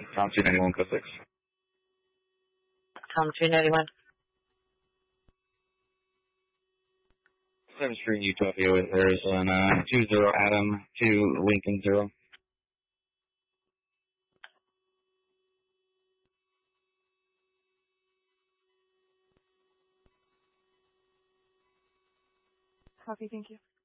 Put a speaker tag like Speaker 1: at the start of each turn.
Speaker 1: Tom 291, code 6.
Speaker 2: Tom 291.
Speaker 1: 7th Street, Utopia with Arizona, 20 Adam, 2 Lincoln 0.
Speaker 3: Copy, thank you.